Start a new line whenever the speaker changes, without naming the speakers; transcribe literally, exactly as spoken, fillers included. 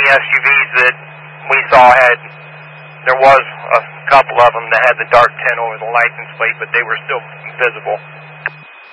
S U Vs that we saw had, there was a couple of them that had the dark tint over the license plate, but they were still visible.